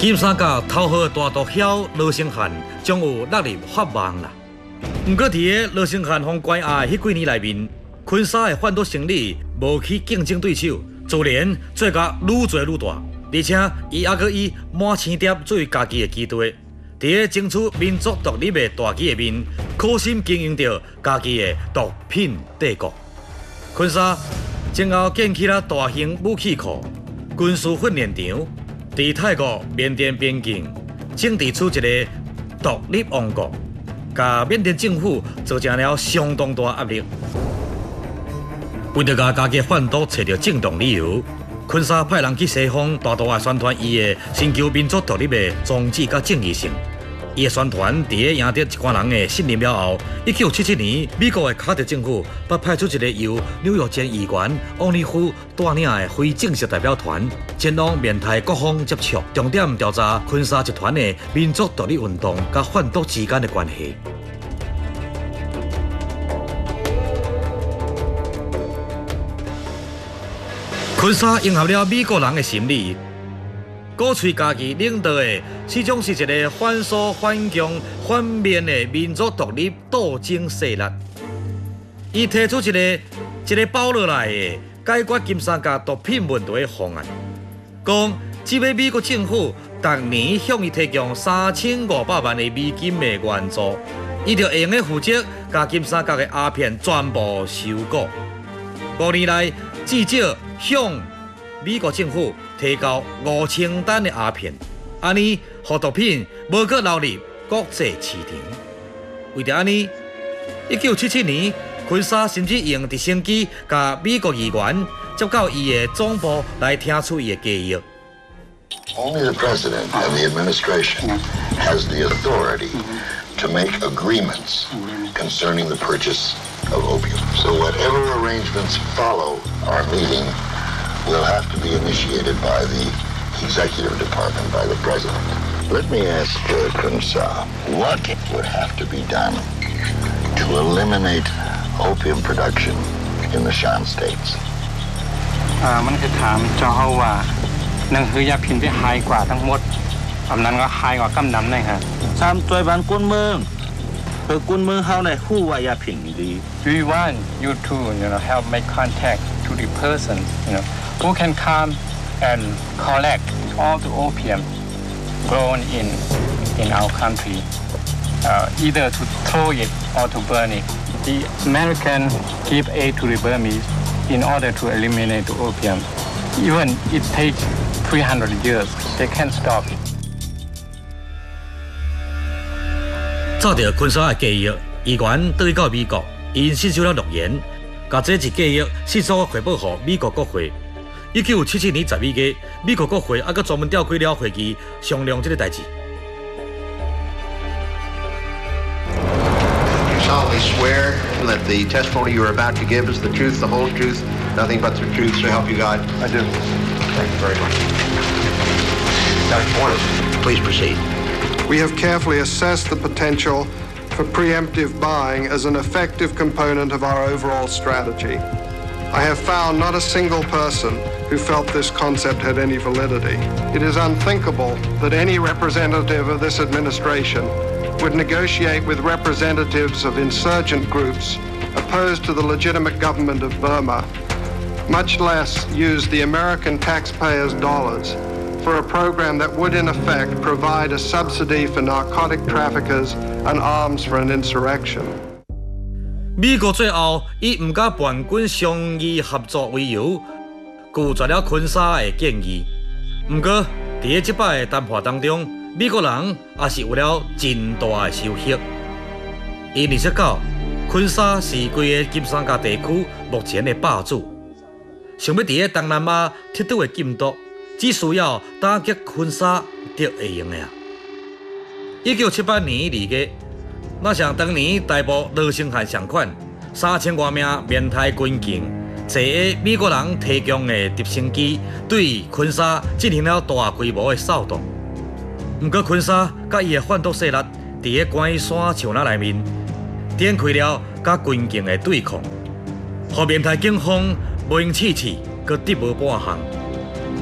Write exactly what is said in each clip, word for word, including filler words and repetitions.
金三角头号大毒枭罗生汉将有落入法网啦。不过，伫个罗生汉封关后迄几年内面，昆沙的贩毒生意无去竞争对手，自然做甲愈做愈大，而且伊还阁以满青碟作为家己的基地，伫个争取民族独立的大旗下面，苦心经营着家己的毒品帝国。昆沙前后建起了大型武器库、军事训练场。伫泰国、缅甸边境，整治出一个独立王国，甲缅甸政府造成了相当大压力。为着甲家己贩毒找到正当理由，昆沙派人去西方大大宣传伊的寻求民族独立的宗旨甲正义性。伊的宣传伫咧赢得一寡人的信任了后，一九七七年，美国的卡特政府捌派出一个由纽约前议员奥尼夫带领的非正式代表团，前往缅泰各方接触，重点调查昆沙集团的民族独立运动甲贩毒之间的关系。昆沙迎合了美国人的心理。鼓吹家己领导的始终是一个反苏、反共、反缅的民族独立斗争势力。伊提出一个一个包落来的解决金三角毒品问题的方案，讲只要美国政府逐年向伊提供三千五百万的美金的援助，伊就会用个负责甲金三角的鸦片全部收购。五年来，至少向美国政府提交五千单的鸦片，安尼，互毒品无阁流入国际市场。为着安尼，一九七七年，昆沙甚至用直升机甲美国议员接到伊的总部来听取伊的建议。 Only the president and the administration has the authority to make agreements concerning the purchase of opium. So whatever arrangements follow our meeting will have to be initiated by the executive department, by the president. Let me ask uh, Kunsa, what would have to be done to eliminate opium production in the Shan states? อ่ามันคือถามเจ้าเฮาว่าหนึ่งคือยาพิษที่หายกว่าทั้งหมดกำนั้นก็หายกว่ากำนำเลยครับสามตัวบ้านกุนเมืองเพื่อกุนเมืองเฮาเนี่ยฮู้ว่ายาพิษดี We want you to you know help make contact to the person you know who can come and collect all the opium grown in in our country uh, either to throw it or to burn it. The American give aid to the Burmese in order to eliminate the opium. Even it takes three hundred years, they can't stop it. 照着昆沙的建议，议员倒去到美国，因信守了诺言，把这一建议迅速汇报给美国国会。一九七七年十一月，美国国会还阁专门召开了会议商量这个代志。 You solemnly swear that the testimony you are about to give is the truth, the whole truth, nothing but the truth, so help you God? I do. Thank you very much. Doctor Warner, please proceed. We have carefully assessed the potential for preemptive buying as an effective component of our overall strategy. I have found not a single person who felt this concept had any validity. It is unthinkable that any representative of this administration would negotiate with representatives of insurgent groups opposed to the legitimate government of Burma, much less use the American taxpayers' dollars for a program that would in effect provide a subsidy for narcotic traffickers and arms for an insurrection. 美国最后以唔甲叛军商议合作为由，拒绝了昆沙的建议。不过，伫个即摆的谈判当中，美国人也是有了真大的收获。因认识到昆沙是规个金三角地区目前的霸主，想要伫个东南亚铁倒的禁毒，只需要打击昆沙就会用的啊。一九七八年二月。那像当年逮捕罗生汉相款，三千多名缅泰军警，坐个美国人提供的直升机，对昆沙进行了大规模的扫动。不过，昆沙甲伊的贩毒势力伫个关山树林内面展开了甲军警的对抗，互缅泰警方无用试试，佮得无半项。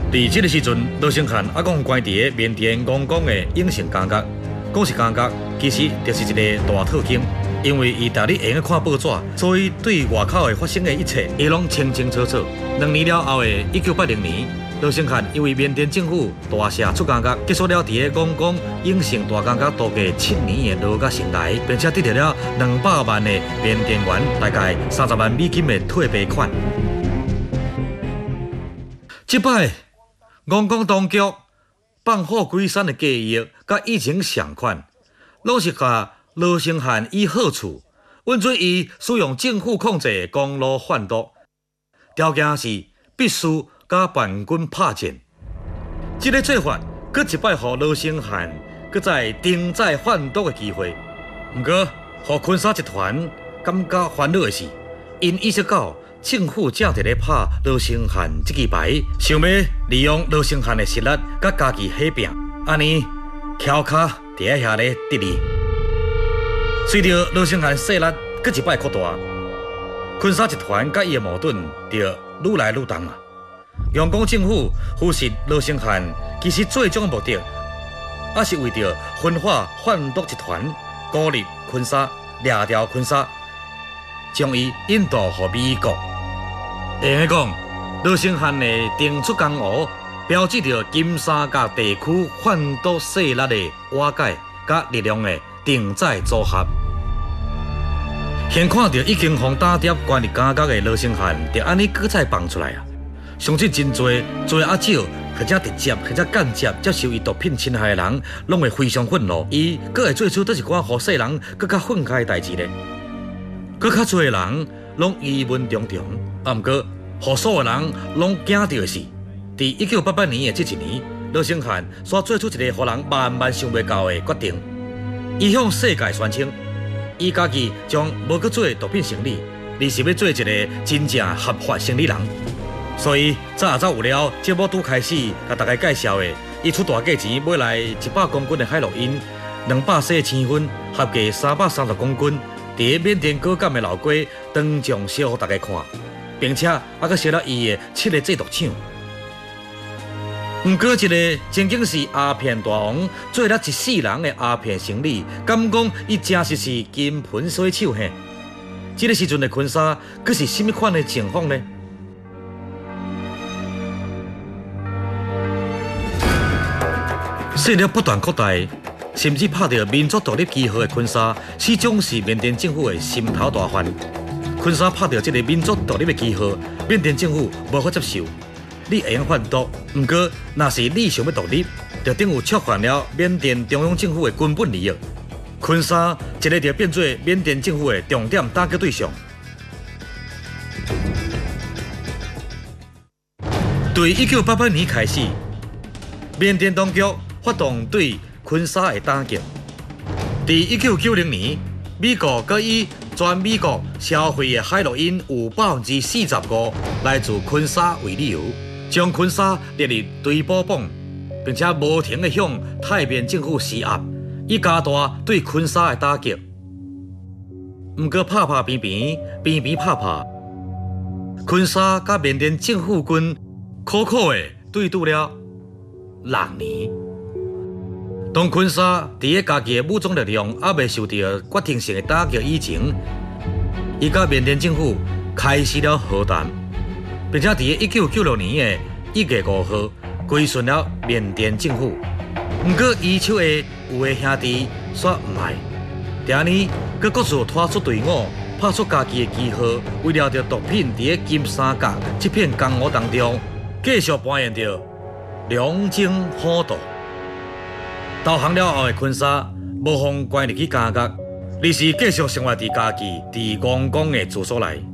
伫这个时阵，罗星汉还讲关伫缅甸王宫的永盛感觉，讲是感觉，其实就是一个大套经。因为伊逐日会用看报纸，所以对外口会发生的一切，伊拢清清楚楚。两年了后的一九八零年，罗星汉因为缅甸政府大赦出感觉，结束了伫个王宫永盛大感觉度假七年的劳甲生涯，并且得到了两百万的缅甸元，大概三十万美金的退赔款。这摆王宫当局放虎归山的计划，甲以前相款，拢是甲罗星汉以好处，允准伊使用政府控制的公路贩毒，条件是必须甲叛军拍战。这个做法，搁一摆互罗星汉搁再登载贩毒的机会。不过，互昆沙集团感觉烦恼的是，因意识到政府正伫咧拍罗星汉这支牌，想要利用罗星汉的实力，甲家己起拼，安尼翘脚伫喺遐咧得利。随着罗星汉势力搁一摆扩大，昆沙集团甲伊的矛盾就愈来愈重啊。阳光政府扶持罗星汉，其实最终的目的，也是为着分化贩毒集团，孤立昆沙，掠掉昆沙，将伊引导予美国。会用讲，罗星汉的定出江湖，标志着金三角地区贩毒势力的瓦解甲力量的定载组合。现看到已经互打跌关入监狱的罗星汉，就安尼搁再放出来啊！相信真多做啊少，或者直接或者间接接受伊毒品侵害的人，拢会非常愤怒。伊搁会做出倒一寡互世人搁较愤慨的代志呢？搁较侪人拢疑问重重。啊，毋过，互所有人拢惊到的是，伫一九八八年的这一年，罗星汉煞做出一个互人万万想袂到的决定，伊向世界宣称。伊家己将无去做毒品生意，而是要做一个真正合法生意人。所以早早有了节目拄开始甲大家介绍的，伊出大价钱买来一百公斤的海洛因，两百四千分，合计三百三十公斤，伫缅甸果敢的老街当众烧予大家看，并且还佫烧了伊的七个制毒厂。毋过一个曾经是鸦片大王，做了一世人的鸦片生意，敢讲伊真实是金盆洗手嘿？这个时阵的昆沙，佫是甚么款的情况呢？势力不断扩大，甚至拍到民族独立旗号的昆沙，始终是缅甸政府的心头大患。昆沙拍到这个民族独立的旗号，缅甸政府无法接受。你会用贩毒，不过若是你想要独立，就等于触犯了缅甸中央政府的根本利益。昆沙一个就变做缅甸政府的重点打击对象。对一九八八年开始，缅甸当局发动对昆沙的打击。伫一九九零年，美国佮以全美国消费的海洛因有百分之四十五来自昆沙为理由。将昆沙列入追捕榜，并且无停地向泰缅政府施压，以加大对昆沙的打击。不过拍拍平平，平平拍拍，昆沙甲缅甸政府军苦苦的对赌了六年。当昆沙伫个家己的武装力量还未受到决定性的打击以前，伊甲缅甸政府开始了和谈。并且伫一九九六年的一月五号归顺了缅甸政府。不过，伊手下有个兄弟却唔爱，第二年佮各自拖出队伍，拍出家己的旗号，为了着毒品伫个金三角这片江湖当中，继续扮演着龙争虎斗。投降了后的昆沙，无妨关入去监狱，而是继续生活伫家己伫王宫的住所内。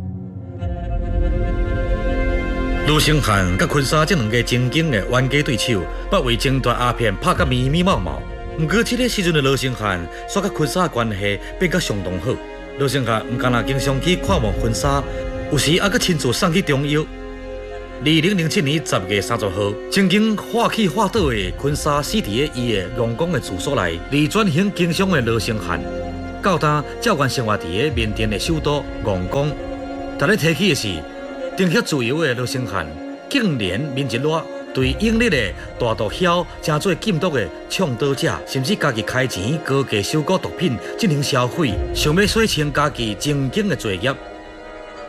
罗星汉甲昆沙这两个曾经的冤家对手，不为争夺鸦片拍甲密密麻麻。不过，这个时阵的罗星汉，煞甲昆沙的关系变甲相当好。罗星汉唔干那经常去看望昆沙，有时还佮亲自送去中药。二零零七年十月三十号，曾经化气化倒的昆沙死伫个伊的王宫的住所内，而转型经商的罗星汉，到他照管生活伫个缅甸的首都王宫。但咧提起的是。政协自由的罗星汉，竟然面一热， 对英烈的大毒枭正做禁毒的倡导者，甚至家己开钱高价收购毒品进行消费，想要洗清家己曾经的罪孽。